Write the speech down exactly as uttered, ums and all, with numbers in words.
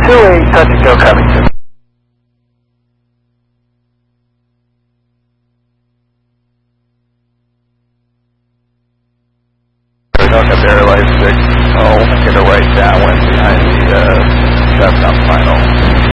two eight, touch and go Covington. North up airline six, oh, get a right downwind behind the uh, Chevron final.